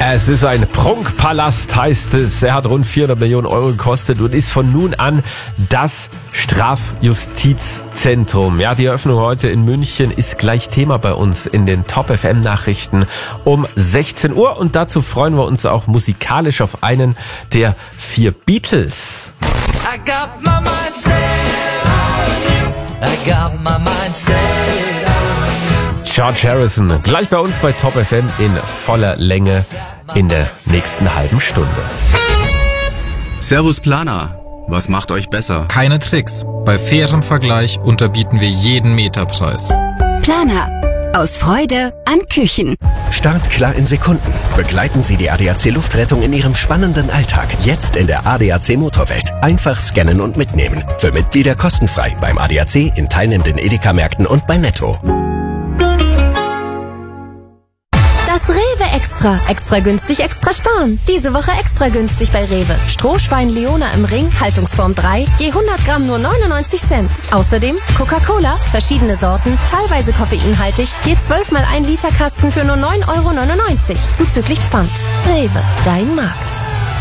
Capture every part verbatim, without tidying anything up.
Es ist ein Prunkpalast, heißt es. Er hat rund vierhundert Millionen Euro gekostet und ist von nun an das Strafjustizzentrum. Ja, die Eröffnung heute in München ist gleich Thema bei uns in den Top F M Nachrichten um sechzehn Uhr. Und dazu freuen wir uns auch musikalisch auf einen der vier Beatles. I got my mind set on you. I got my mind set on you. George Harrison, gleich bei uns bei Top F M in voller Länge in der nächsten halben Stunde. Servus Planer, was macht euch besser? Keine Tricks. Bei fairem Vergleich unterbieten wir jeden Meterpreis. Planer. Aus Freude an Küchen. Startklar in Sekunden. Begleiten Sie die A D A C Luftrettung in Ihrem spannenden Alltag. Jetzt in der A D A C Motorwelt. Einfach scannen und mitnehmen. Für Mitglieder kostenfrei beim A D A C, in teilnehmenden Edeka-Märkten und bei Netto. Das Rewe Extra. Extra günstig, extra sparen. Diese Woche extra günstig bei Rewe. Strohschwein Leona im Ring, Haltungsform drei, je hundert Gramm nur neunundneunzig Cent. Außerdem Coca-Cola, verschiedene Sorten, teilweise koffeinhaltig, je zwölf mal ein Liter Kasten für nur neun Euro neunundneunzig, zuzüglich Pfand. Rewe, dein Markt.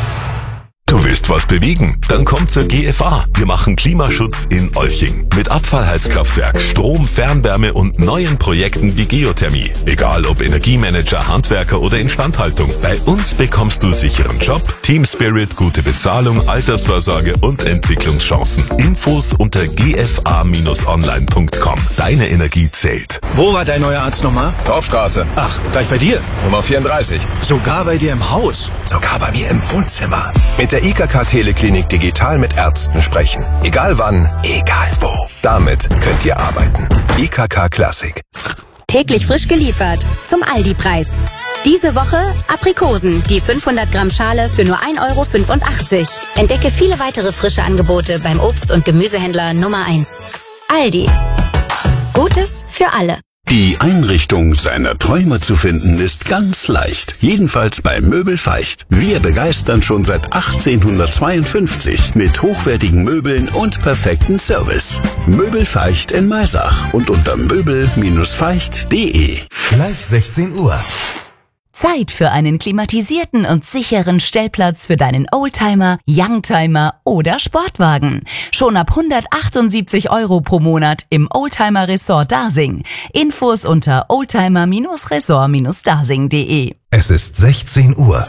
Du willst was bewegen? Dann komm zur G F A. Wir machen Klimaschutz in Olching. Mit Abfallheizkraftwerk, Strom, Fernwärme und neuen Projekten wie Geothermie. Egal ob Energiemanager, Handwerker oder Instandhaltung. Bei uns bekommst du sicheren Job, Team Spirit, gute Bezahlung, Altersvorsorge und Entwicklungschancen. Infos unter g f a Bindestrich online Punkt com. Deine Energie zählt. Wo war dein neuer Arzt nochmal? Dorfstraße. Ach, gleich bei dir? Nummer vierunddreißig. Sogar bei dir im Haus? Sogar bei mir im Wohnzimmer. Mit der I K K-Teleklinik digital mit Ärzten sprechen. Egal wann, egal wo. Damit könnt ihr arbeiten. I K K Classic. Täglich frisch geliefert. Zum Aldi-Preis. Diese Woche Aprikosen, die fünfhundert Gramm Schale für nur ein Euro fünfundachtzig. Entdecke viele weitere frische Angebote beim Obst- und Gemüsehändler Nummer eins. Aldi. Gutes für alle. Die Einrichtung seiner Träume zu finden ist ganz leicht. Jedenfalls bei Möbel Feicht. Wir begeistern schon seit achtzehnhundertzweiundfünfzig mit hochwertigen Möbeln und perfekten Service. Möbel Feicht in Maisach und unter möbel Bindestrich feicht punkt de. Gleich sechzehn Uhr. Zeit für einen klimatisierten und sicheren Stellplatz für deinen Oldtimer, Youngtimer oder Sportwagen. Schon ab hundertachtundsiebzig Euro pro Monat im Oldtimer Resort Dasing. Infos unter oldtimer Resort Dasing punkt de. Es ist sechzehn Uhr.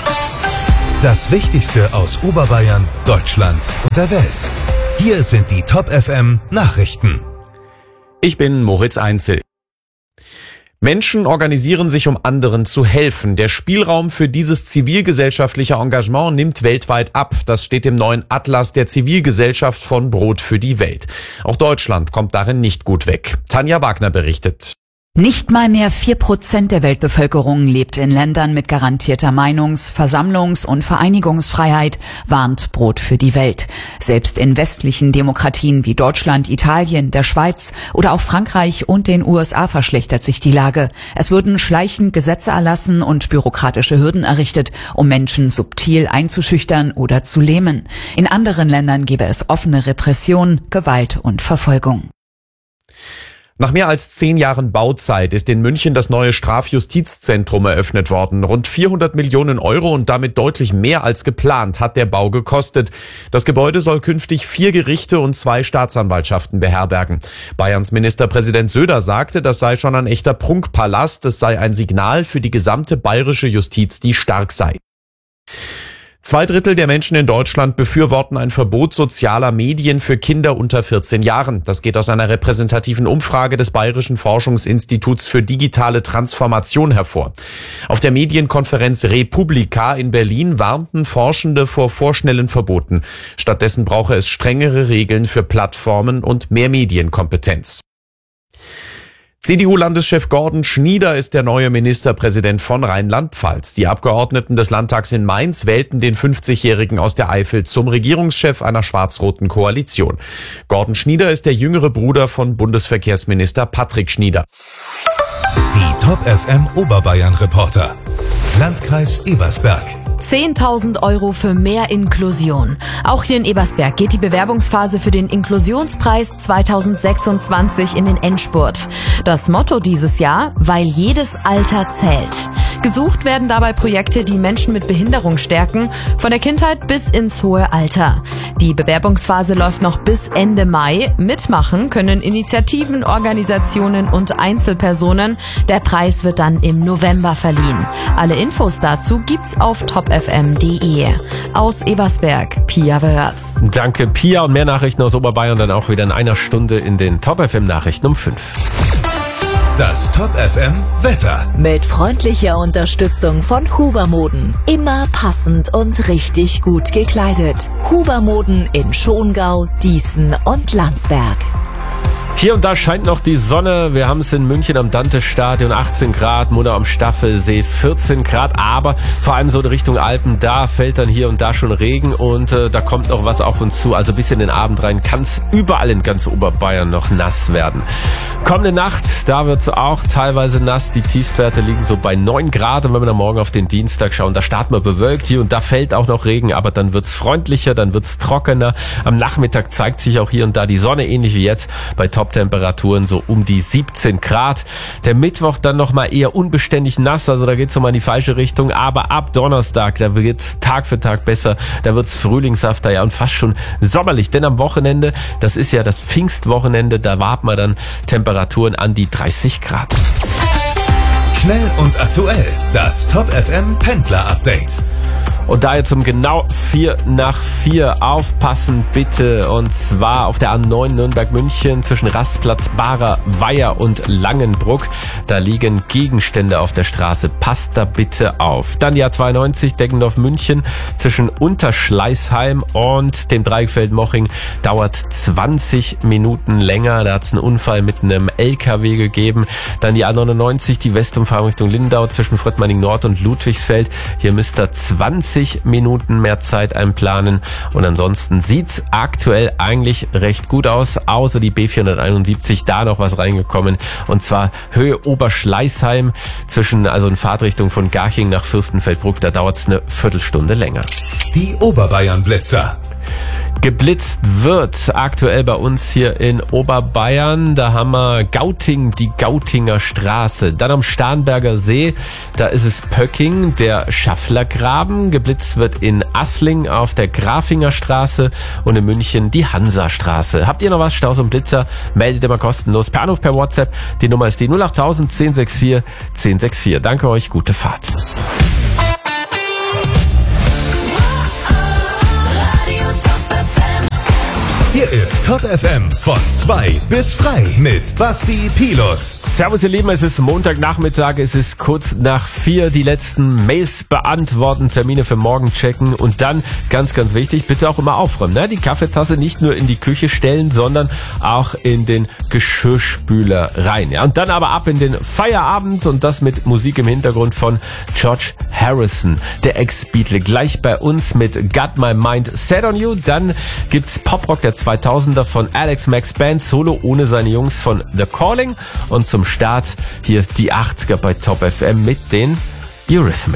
Das Wichtigste aus Oberbayern, Deutschland und der Welt. Hier sind die Top F M Nachrichten. Ich bin Moritz Einzel. Menschen organisieren sich, um anderen zu helfen. Der Spielraum für dieses zivilgesellschaftliche Engagement nimmt weltweit ab. Das steht im neuen Atlas der Zivilgesellschaft von Brot für die Welt. Auch Deutschland kommt darin nicht gut weg. Tanja Wagner berichtet. Nicht mal mehr vier Prozent der Weltbevölkerung lebt in Ländern mit garantierter Meinungs-, Versammlungs- und Vereinigungsfreiheit, warnt Brot für die Welt. Selbst in westlichen Demokratien wie Deutschland, Italien, der Schweiz oder auch Frankreich und den U S A verschlechtert sich die Lage. Es würden schleichend Gesetze erlassen und bürokratische Hürden errichtet, um Menschen subtil einzuschüchtern oder zu lähmen. In anderen Ländern gäbe es offene Repression, Gewalt und Verfolgung. Nach mehr als zehn Jahren Bauzeit ist in München das neue Strafjustizzentrum eröffnet worden. Rund vierhundert Millionen Euro und damit deutlich mehr als geplant hat der Bau gekostet. Das Gebäude soll künftig vier Gerichte und zwei Staatsanwaltschaften beherbergen. Bayerns Ministerpräsident Söder sagte, das sei schon ein echter Prunkpalast. Es sei ein Signal für die gesamte bayerische Justiz, die stark sei. Zwei Drittel der Menschen in Deutschland befürworten ein Verbot sozialer Medien für Kinder unter vierzehn Jahren. Das geht aus einer repräsentativen Umfrage des Bayerischen Forschungsinstituts für digitale Transformation hervor. Auf der Medienkonferenz Republika in Berlin warnten Forschende vor vorschnellen Verboten. Stattdessen brauche es strengere Regeln für Plattformen und mehr Medienkompetenz. C D U-Landeschef Gordon Schnieder ist der neue Ministerpräsident von Rheinland-Pfalz. Die Abgeordneten des Landtags in Mainz wählten den fünfzigjährigen aus der Eifel zum Regierungschef einer schwarz-roten Koalition. Gordon Schnieder ist der jüngere Bruder von Bundesverkehrsminister Patrick Schnieder. Die Top F M Oberbayern-Reporter. Landkreis Ebersberg. zehntausend Euro für mehr Inklusion. Auch hier in Ebersberg geht die Bewerbungsphase für den Inklusionspreis zweitausendsechsundzwanzig in den Endspurt. Das Motto dieses Jahr: weil jedes Alter zählt. Gesucht werden dabei Projekte, die Menschen mit Behinderung stärken, von der Kindheit bis ins hohe Alter. Die Bewerbungsphase läuft noch bis Ende Mai. Mitmachen können Initiativen, Organisationen und Einzelpersonen. Der Preis wird dann im November verliehen. Alle Infos dazu gibt's auf top f m punkt d e. Aus Ebersberg, Pia Wörz. Danke, Pia. Und mehr Nachrichten aus Oberbayern dann auch wieder in einer Stunde in den Top F M Nachrichten um fünf. Das Top F M Wetter. Mit freundlicher Unterstützung von Huber Moden. Immer passend und richtig gut gekleidet. Huber Moden in Schongau, Dießen und Landsberg. Hier und da scheint noch die Sonne. Wir haben es in München am Dante-Stadion, achtzehn Grad, Murnau am Staffelsee vierzehn Grad, aber vor allem so in Richtung Alpen, da fällt dann hier und da schon Regen und äh, da kommt noch was auf uns zu. Also bis in den Abend rein kann es überall in ganz Oberbayern noch nass werden. Kommende Nacht, da wird es auch teilweise nass. Die Tiefstwerte liegen so bei neun Grad und wenn wir dann morgen auf den Dienstag schauen, da starten wir bewölkt. Hier und da fällt auch noch Regen, aber dann wird es freundlicher, dann wird es trockener. Am Nachmittag zeigt sich auch hier und da die Sonne, ähnlich wie jetzt bei Top Temperaturen so um die siebzehn Grad. Der Mittwoch dann nochmal eher unbeständig nass, also da geht's nochmal in die falsche Richtung, aber ab Donnerstag, da wird's Tag für Tag besser, da wird's frühlingshafter, ja, und fast schon sommerlich, denn am Wochenende, das ist ja das Pfingstwochenende, da warten wir dann Temperaturen an die dreißig Grad. Schnell und aktuell, das Top F M Pendler Update. Und da jetzt um genau vier nach vier aufpassen bitte. Und zwar auf der A neun Nürnberg-München zwischen Rastplatz, Barer, Weiher und Langenbruck. Da liegen Gegenstände auf der Straße. Passt da bitte auf. Dann die A zweiundneunzig Deggendorf-München zwischen Unterschleißheim und dem Dreieckfeld-Moching. Dauert zwanzig Minuten länger. Da hat es einen Unfall mit einem L K W gegeben. Dann die A neunundneunzig, die Westumfahrung Richtung Lindau zwischen Fröttmanning Nord und Ludwigsfeld. Hier müsst ihr zwanzig Minuten mehr Zeit einplanen und ansonsten sieht's aktuell eigentlich recht gut aus, außer die B vierhunderteinundsiebzig, da noch was reingekommen und zwar Höhe Oberschleißheim zwischen, also in Fahrtrichtung von Garching nach Fürstenfeldbruck, da dauert's eine Viertelstunde länger. Die Oberbayern Blitzer. Geblitzt wird aktuell bei uns hier in Oberbayern. Da haben wir Gauting, die Gautinger Straße. Dann am Starnberger See, da ist es Pöcking, der Schafflergraben. Geblitzt wird in Assling auf der Grafinger Straße und in München die Hansastraße. Habt ihr noch was, Staus und Blitzer? Meldet immer kostenlos per Anruf, per WhatsApp. Die Nummer ist die null acht null null eins sechs vier eins sechs vier. Danke euch, gute Fahrt. Hier ist Top F M von zwei bis frei mit Basti Pilus. Servus ihr Lieben, es ist Montagnachmittag, es ist kurz nach vier, die letzten Mails beantworten, Termine für morgen checken und dann, ganz, ganz wichtig, bitte auch immer aufräumen. Ne? Die Kaffeetasse nicht nur in die Küche stellen, sondern auch in den Geschirrspüler rein. Ja? Und dann aber ab in den Feierabend und das mit Musik im Hintergrund von George Harrison, der Ex-Beatle, gleich bei uns mit Got My Mind Set on You. Dann gibt's Poprock der zweitausender von Alex Max Band, Solo ohne seine Jungs von The Calling und zum Start hier die achtziger bei Top F M mit den Eurythmics.